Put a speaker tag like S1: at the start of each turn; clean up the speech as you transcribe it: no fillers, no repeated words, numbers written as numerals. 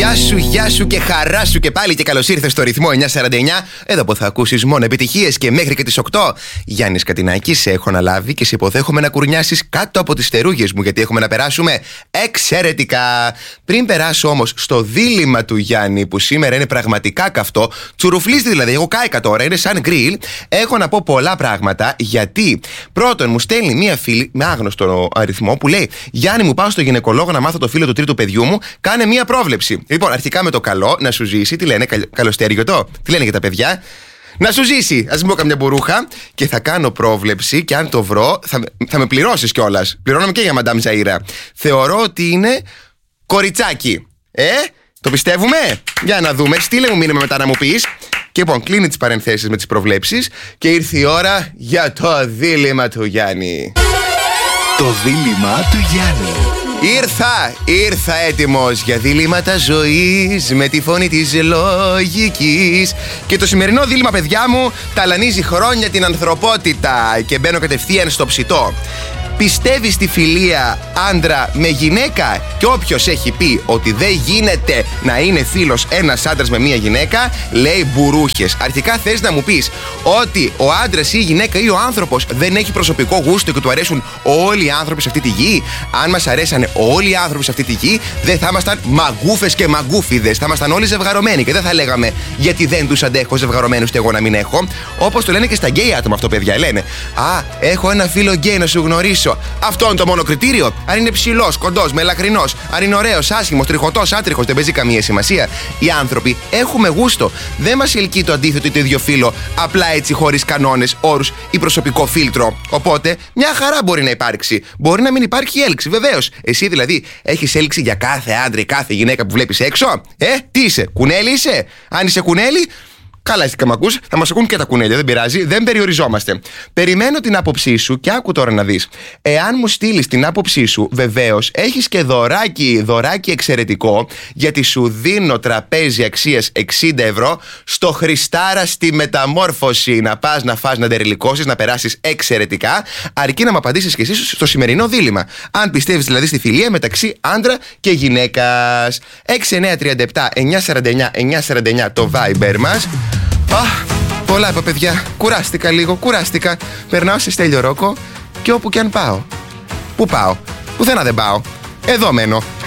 S1: Γεια σου και χαρά σου και πάλι και καλώς ήρθες στο ρυθμό 949. Εδώ που θα ακούσεις μόνο επιτυχίες και μέχρι και τις 8. Γιάννης Κατινάκης, σε έχω αναλάβει και σε υποδέχομαι να κουρνιάσεις κάτω από τις θερούγες μου, γιατί έχουμε να περάσουμε εξαιρετικά. Πριν περάσω όμως στο δίλημμα του Γιάννη, που σήμερα είναι πραγματικά καυτό, τσουρουφλίστη δηλαδή, εγώ κάηκα τώρα, είναι σαν γκριλ. Έχω να πω πολλά πράγματα, γιατί πρώτον μου στέλνει μία φίλη με άγνωστο αριθμό που λέει: Γιάννη, μου πάω στο γυναικολόγο να μάθω το φύλο του τρίτου παιδιού μου, κάνε μία πρόβλεψη. Λοιπόν, αρχικά με το καλό, να σου ζήσει. Τι λένε, καλοστέργιο τι λένε για τα παιδιά. Να σου ζήσει. Ας μην πω καμιά μπουρούχα. Και θα κάνω πρόβλεψη και αν το βρω, θα με πληρώσεις κιόλας. Πληρώναμε και για Μαντάμ Ζαΐρα. Θεωρώ ότι είναι κοριτσάκι. Το πιστεύουμε? Για να δούμε. Στείλε μου μήνυμα μετά να μου πεις. Και λοιπόν, κλείνει τις παρενθέσεις με τις προβλέψεις και ήρθε η ώρα για το δίλημμα του Γιάννη.
S2: Το δίλημμα του Γιάννη.
S1: Ήρθα έτοιμος για διλήμματα ζωής με τη φωνή της λογικής. Και το σημερινό δίλημμα, παιδιά μου, ταλανίζει χρόνια την ανθρωπότητα και μπαίνω κατευθείαν στο ψητό. Πιστεύεις στη φιλία άντρα με γυναίκα? Και όποιος έχει πει ότι δεν γίνεται να είναι φίλος ένας άντρας με μία γυναίκα, λέει μπουρούχες. Αρχικά θες να μου πεις ότι ο άντρας ή η γυναίκα ή ο άνθρωπος δεν έχει προσωπικό γούστο και του αρέσουν όλοι οι άνθρωποι σε αυτή τη γη? Αν μας αρέσανε όλοι οι άνθρωποι σε αυτή τη γη, δεν θα ήμασταν μαγκούφες και μαγκούφιδες. Θα ήμασταν όλοι ζευγαρωμένοι και δεν θα λέγαμε γιατί δεν τους αντέχω ζευγαρωμένους και εγώ να μην έχω. Όπως το λένε και στα γκέι άτομα αυτό, παιδιά. Λένε: Α, έχω ένα φίλο γκέι να σου γνωρίσω. Αυτό είναι το μόνο κριτήριο. Αν είναι ψηλός, κοντός, μελαχρινός, αν είναι ωραίος, άσχημος, τριχωτός, άτριχος, δεν παίζει καμία σημασία. Οι άνθρωποι έχουμε γούστο. Δεν μας ελκύει το αντίθετο ή το ίδιο φύλο απλά έτσι, χωρίς κανόνες, όρους ή προσωπικό φίλτρο. Οπότε, μια χαρά μπορεί να υπάρξει. Μπορεί να μην υπάρχει έλξη, βεβαίως. Εσύ δηλαδή έχεις έλξη για κάθε άντρα ή κάθε γυναίκα που βλέπεις έξω? Τι είσαι, κουνέλι είσαι? Αν είσαι κουνέλι, καλά, εσύ και μ' ακούς, θα μας ακούν και τα κουνέλια, δεν πειράζει, δεν περιοριζόμαστε. Περιμένω την άποψή σου και άκου τώρα να δεις. Εάν μου στείλεις την άποψή σου, βεβαίως έχεις και δωράκι εξαιρετικό, γιατί σου δίνω τραπέζι αξίας 60 ευρώ στο Χριστάρα στη Μεταμόρφωση. Να πας, να φας, να ντεριλικώσεις, να περάσεις εξαιρετικά, αρκεί να μου απαντήσεις και εσύ στο σημερινό δίλημμα. Αν πιστεύεις δηλαδή στη φιλία μεταξύ άντρα και γυναίκας. 6937 949 949 το Viber μας. Πολλά είπα, παιδιά. Κουράστηκα λίγο, Περνάω σε Στέλιο Ρόκο και όπου και αν πάω. Πού πάω? Πουθενά δεν πάω. Εδώ μένω.